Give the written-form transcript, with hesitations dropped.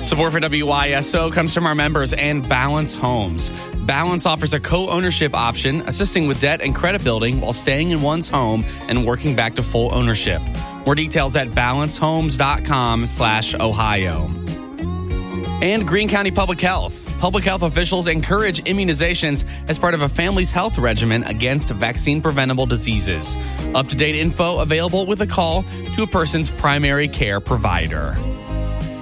Support for WYSO comes from our members and Balance Homes. Balance offers a co-ownership option, assisting with debt and credit building while staying in one's home and working back to full ownership. More details at balancehomes.com/Ohio. And Greene County Public Health. Public health officials encourage immunizations as part of a family's health regimen against vaccine-preventable diseases. Up-to-date info available with a call to a person's primary care provider.